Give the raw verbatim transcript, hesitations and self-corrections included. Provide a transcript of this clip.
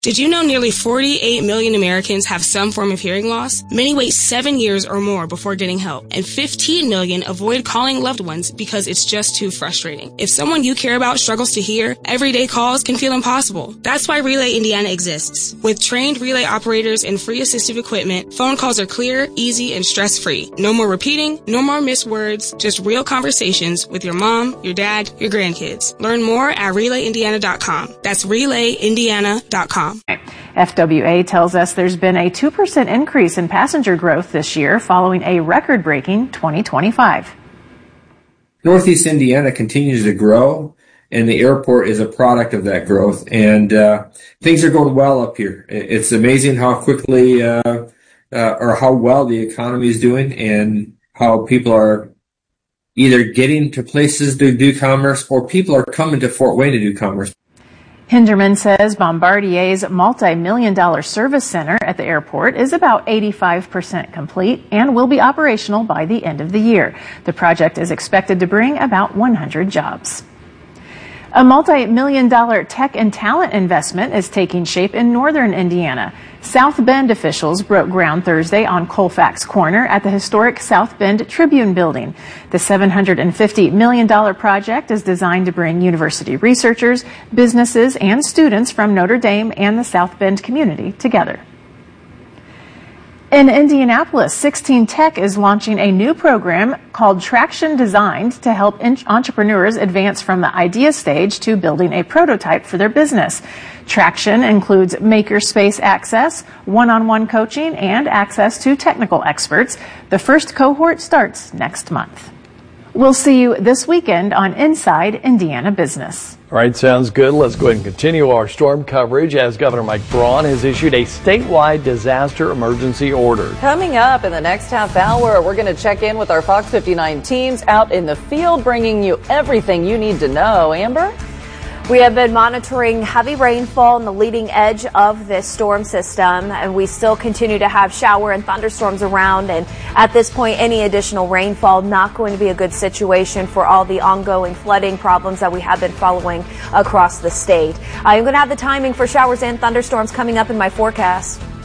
Did you know nearly forty-eight million Americans have some form of hearing loss? Many wait seven years or more before getting help, and fifteen million avoid calling loved ones because it's just too frustrating. If someone you care about struggles to hear, everyday calls can feel impossible. That's why Relay Indiana exists. With trained relay operators and free assistive equipment, phone calls are clear, easy, and stress-free. No more repeating, no more missed words, just real conversations with your mom, your dad, your grandkids. Learn more at relay indiana dot com. That's relay indiana dot com. F W A tells us there's been a two percent increase in passenger growth this year following a record-breaking twenty twenty-five. Northeast Indiana continues to grow, and the airport is a product of that growth, and uh, things are going well up here. It's amazing how quickly uh, uh, or how well the economy is doing and how people are either getting to places to do commerce or people are coming to Fort Wayne to do commerce. Hinderman says Bombardier's multi-million dollar service center at the airport is about eighty-five percent complete and will be operational by the end of the year. The project is expected to bring about one hundred jobs. A multi-million dollar tech and talent investment is taking shape in northern Indiana. South Bend officials broke ground Thursday on Colfax Corner at the historic South Bend Tribune building. The seven hundred fifty million dollars project is designed to bring university researchers, businesses, and students from Notre Dame and the South Bend community together. In Indianapolis, sixteen Tech is launching a new program called Traction, designed to help entrepreneurs advance from the idea stage to building a prototype for their business. Traction includes makerspace access, one-on-one coaching, and access to technical experts. The first cohort starts next month. We'll see you this weekend on Inside Indiana Business. All right, sounds good. Let's go ahead and continue our storm coverage as Governor Mike Braun has issued a statewide disaster emergency order. Coming up in the next half hour, we're going to check in with our Fox fifty-nine teams out in the field, bringing you everything you need to know. Amber? We have been monitoring heavy rainfall on the leading edge of this storm system, and we still continue to have shower and thunderstorms around. And at this point, any additional rainfall not going to be a good situation for all the ongoing flooding problems that we have been following across the state. I'm going to have the timing for showers and thunderstorms coming up in my forecast.